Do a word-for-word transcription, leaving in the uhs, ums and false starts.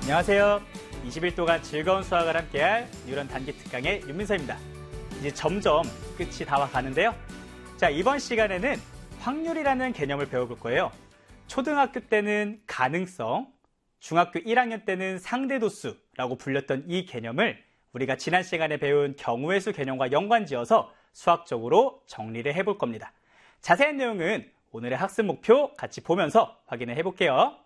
안녕하세요. 이십 일 동안 즐거운 수학을 함께할 뉴런 단기 특강의 윤민서입니다. 이제 점점 끝이 다 와가는데요. 자, 이번 시간에는 확률이라는 개념을 배워볼 거예요. 초등학교 때는 가능성, 중학교 일 학년 때는 상대도수라고 불렸던 이 개념을 우리가 지난 시간에 배운 경우의 수 개념과 연관지어서 수학적으로 정리를 해볼 겁니다. 자세한 내용은 오늘의 학습 목표 같이 보면서 확인을 해볼게요.